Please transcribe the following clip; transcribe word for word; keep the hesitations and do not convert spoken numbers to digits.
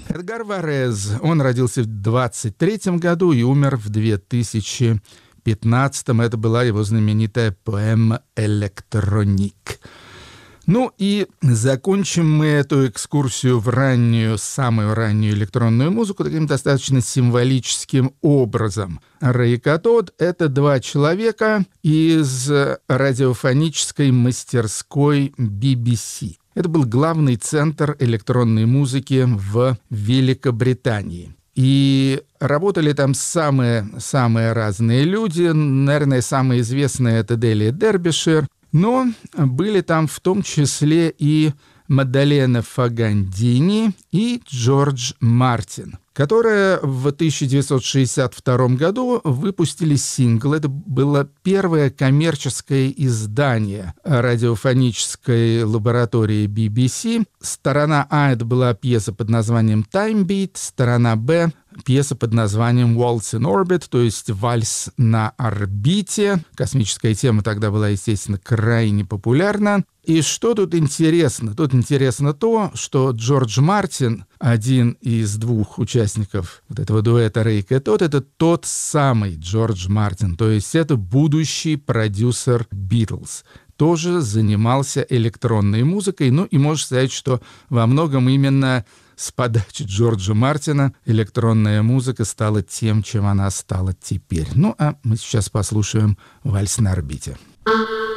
Эдгар Варез, он родился в двадцать третьем году и умер в две тысячи пятнадцатом. Это была его знаменитая поэма «Электроник». Ну и закончим мы эту экскурсию в раннюю, самую раннюю электронную музыку таким достаточно символическим образом. Рэй и Катод — это два человека из радиофонической мастерской би би си. Это был главный центр электронной музыки в Великобритании. И работали там самые, самые разные люди. Наверное, самые известные — это Делия Дербишир. Но были там в том числе и Мадалена Фагандини и Джордж Мартин, которые в тысяча девятьсот шестьдесят втором году выпустили сингл. Это было первое коммерческое издание радиофонической лаборатории би би си. Сторона А — это была пьеса под названием «Time Beat», сторона Б — пьеса под названием «Waltz in Orbit», то есть «Вальс на орбите». Космическая тема тогда была, естественно, крайне популярна. И что тут интересно? Тут интересно то, что Джордж Мартин, один из двух участников вот этого дуэта Рэй и Катод, это тот самый Джордж Мартин, то есть это будущий продюсер Битлз. Тоже занимался электронной музыкой, ну и можно сказать, что во многом именно с подачи Джорджа Мартина электронная музыка стала тем, чем она стала теперь. Ну а мы сейчас послушаем «Вальс на орбите».